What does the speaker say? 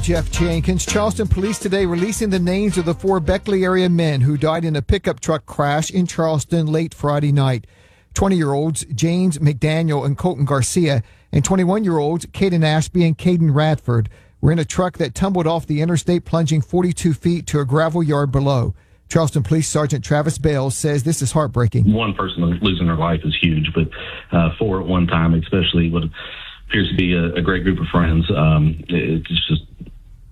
Jeff Jenkins. Charleston police today releasing the names of the 4 Beckley area men who died in a pickup truck crash in Charleston late Friday night. 20-year-olds James McDaniel and Colton Garcia and 21-year-olds Caden Ashby and Caden Radford were in a truck that tumbled off the interstate, plunging 42 feet to a gravel yard below. Charleston Police Sergeant Travis Bales says this is heartbreaking. One person losing their life is huge, but 4 at one time, especially what appears to be a great group of friends, it's just